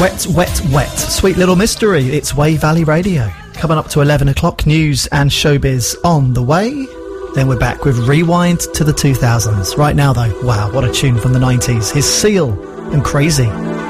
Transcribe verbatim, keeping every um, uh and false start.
Wet, wet, wet. Sweet little mystery. It's Wave Valley Radio. Coming up to eleven o'clock, news and showbiz on the way. Then we're back with Rewind to the two thousands. Right now, though, wow, what a tune from the nineties. His Seal and Crazy.